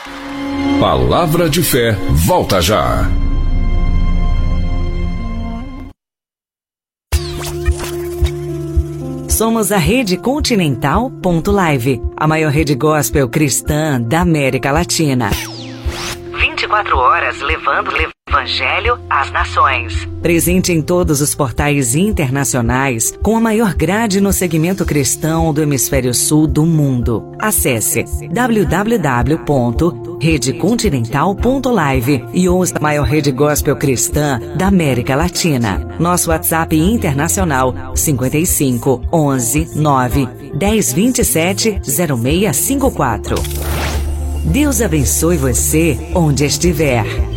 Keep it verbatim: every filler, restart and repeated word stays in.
Palavra de Fé, volta já. Somos a Rede Continental ponto live, a maior rede gospel cristã da América Latina. vinte e quatro horas levando o Evangelho às nações. Presente em todos os portais internacionais, com a maior grade no segmento cristão do hemisfério sul do mundo. Acesse w w w ponto rede continental ponto live e ouça a maior rede gospel cristã da América Latina. Nosso WhatsApp internacional cinquenta e cinco, onze, nove, dez, vinte e sete, zero seis cinco quatro. Deus abençoe você onde estiver.